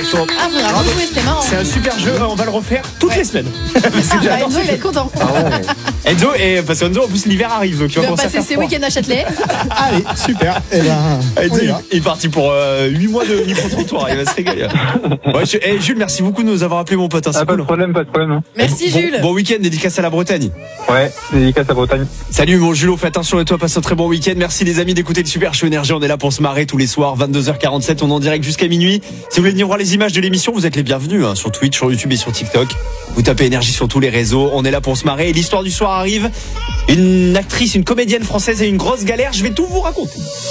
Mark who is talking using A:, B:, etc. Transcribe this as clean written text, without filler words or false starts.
A: exactement.
B: Ah, faudra rejouer, c'était marrant.
A: C'est un super jeu, on va le refaire toutes les semaines.
B: Enzo, il va être content.
A: Enzo, et parce qu'Enzo, en plus, l'hiver arrive, donc tu
B: Il
A: vas
B: va
A: commencer à
B: passer
A: faire
B: ses
A: froid.
B: week-ends à Châtelet.
C: Allez, super. Eh ben,
A: Enzo,
C: on y va.
A: il est parti pour 8 mois de micro-trottoir, il va se régaler. Ouais, Jules, merci beaucoup de nous avoir appelé, mon pote. Hein, c'est
D: Pas
A: cool.
D: de problème, pas de problème.
B: Merci, Jules.
A: Bon week-end, dédicace à la Bretagne.
D: Ouais, dédicace à Bretagne.
A: Salut mon Jules, fais attention à toi, passe un très bon week-end. Merci les amis d'écouter le Super Show Énergie, on est là pour se marrer tous les soirs, 22h47, on est en direct jusqu'à minuit. Si vous voulez venir voir les images de l'émission, vous êtes les bienvenus hein, sur Twitch, sur YouTube et sur TikTok. Vous tapez Énergie sur tous les réseaux, on est là pour se marrer. Et l'histoire du soir arrive, une actrice, une comédienne française a une grosse galère, je vais tout vous raconter.